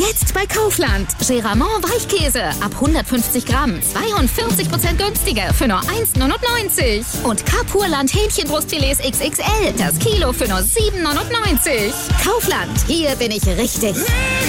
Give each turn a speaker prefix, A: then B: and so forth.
A: Jetzt bei Kaufland. Geramont Weichkäse ab 150 Gramm. 42% günstiger für nur 1,99. Und Kapurland Hähnchenbrustfilets XXL. Das Kilo für nur 7,99. Kaufland. Hier bin ich richtig.